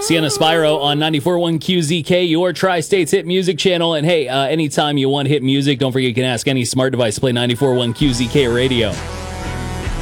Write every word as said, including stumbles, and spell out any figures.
Sienna Spyro on ninety-four point one Q Z K, your Tri-States hit music channel. And hey, uh, anytime you want hit music, don't forget you can ask any smart device to play ninety-four point one Q Z K radio.